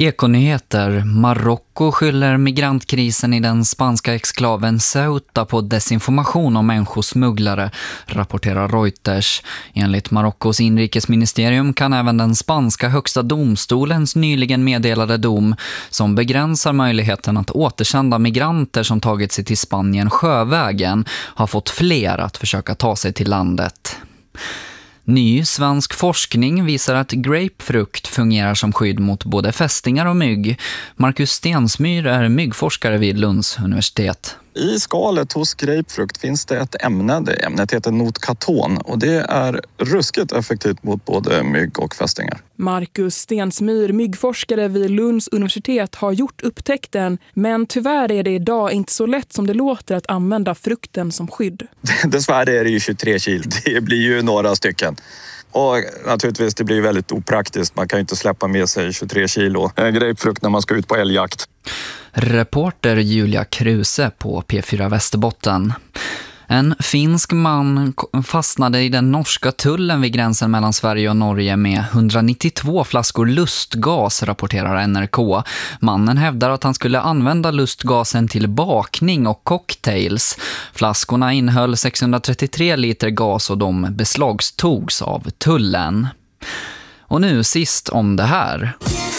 Ekonyheter. Marocko skyller migrantkrisen i den spanska exklaven Ceuta på desinformation om människosmugglare, rapporterar Reuters. Enligt Marockos inrikesministerium kan även den spanska högsta domstolens nyligen meddelade dom, som begränsar möjligheten att återsända migranter som tagit sig till Spanien sjövägen, ha fått fler att försöka ta sig till landet. Ny svensk forskning visar att grapefrukt fungerar som skydd mot både fästingar och mygg. Marcus Stensmyr är myggforskare vid Lunds universitet. I skalet hos grapefrukt finns det ett ämne. Det ämnet heter notkaton och det är ruskigt effektivt mot både mygg och fästingar. Marcus Stensmyr, myggforskare vid Lunds universitet, har gjort upptäckten. Men tyvärr är det idag inte så lätt som det låter att använda frukten som skydd. Dessvärre är det ju 23 kilo. Det blir ju några stycken. Och naturligtvis, det blir väldigt opraktiskt. Man kan ju inte släppa med sig 23 kilo grapefrukt när man ska ut på älgjakt. Reporter Julia Kruse på P4 Västerbotten. En finsk man fastnade i den norska tullen vid gränsen mellan Sverige och Norge med 192 flaskor lustgas, rapporterar NRK. Mannen hävdar att han skulle använda lustgasen till bakning och cocktails. Flaskorna innehöll 633 liter gas och de beslagtogs av tullen. Och nu sist om det här.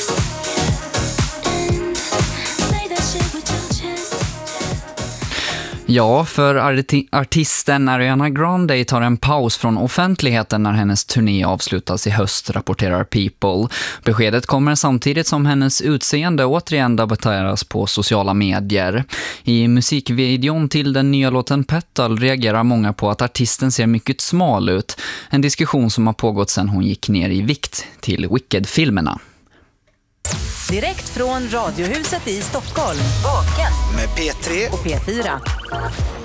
Ja, för artisten Ariana Grande tar en paus från offentligheten när hennes turné avslutas i höst, rapporterar People. Beskedet kommer samtidigt som hennes utseende återigen debatteras på sociala medier. I musikvideon till den nya låten Petal reagerar många på att artisten ser mycket smal ut. En diskussion som har pågått sedan hon gick ner i vikt till Wicked-filmerna. Direkt från Radiohuset i Stockholm. Vaken med P3 och P4.